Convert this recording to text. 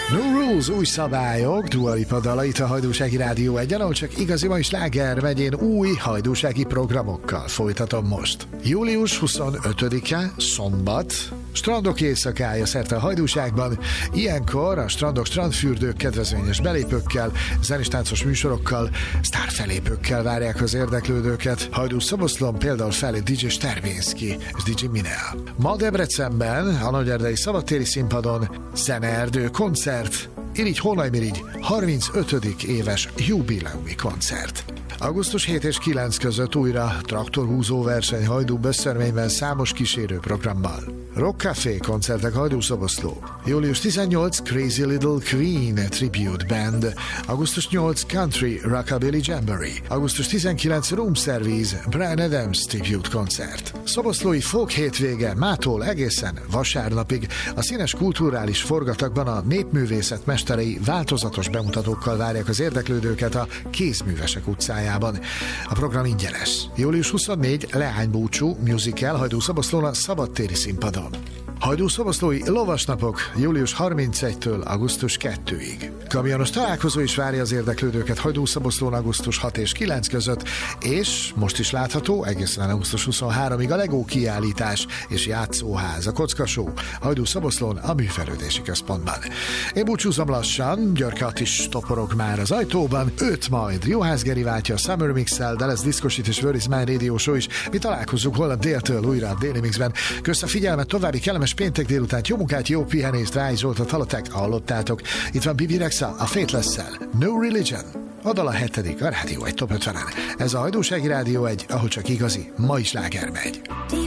No Rules, új szabályok, Dua Lipa dalait a Hajdúsági Rádió 1-en, ahol csak igazi mai sláger megy, én új hajdúsági programokkal folytatom most. Július 25-e, szombat, strandok éjszakája szerte a Hajdúságban. Ilyenkor a strandok, strandfürdők kedvezményes belépőkkel, zenistáncos műsorokkal, sztárfelépőkkel várják az érdeklődőket. Hajdú Szoboszlón például fellép DJ Stervinski és DJ Minel. Ma Debrecenben, a Nagyerdei Szabadtéri Színpadon zeneerdő koncert, irigy Hónajmirigy 35. éves jubileumi koncert. Augusztus 7 és 9 között újra traktorhúzó verseny Hajdú Beszörményben számos kísérő programmal. Rock Café koncertek Hajdú Szoboszló. Július 18 Crazy Little Queen Tribute Band. Augusztus 8 Country Rockabilly Jamboree. Augusztus 19 Room Service Bryan Adams Tribute koncert. Szoboszlói folk hétvége mától egészen vasárnapig a színes kulturális forgatagban a népművészet mesterei változatos bemutatókkal várják az érdeklődőket a Kézművesek utcájában. A program ingyenes. Július 24 Leánybúcsú musical Hajdú Szoboszlón a Szabadtéri Színpadon. Hajdú Szoboszlói lovasnapok július 31-től augusztus 2-ig. Kamionos találkozó is várja az érdeklődőket Hajdú Szoboszlón augusztus 6 és 9 között, és most is látható egészen augusztus 23-ig a Lego kiállítás és játszóház, a Kockasó Hajdú Szoboszlón a Művelődési Központban. Én búcsúzom lassan, Györkat is toporog már az ajtóban, őt majd Juhász Geri váltja a Summer Mix-el, de lesz Diszkosit és Where is My Radio Show is. Mi találkozunk holnap déltől újra a Déli Mixben. Kösz a figyelmet, további kellemes péntek délután, jó munkát, jó pihenést, Ráj Zsoltot hallottátok. Itt van Bibi Rexa, a Faithless-szel, No Religion. A dal a 7. a Rádió 1 Top 50-en. Ez a Hajdúsági Rádió 1, ahol csak igazi, mai sláger megy.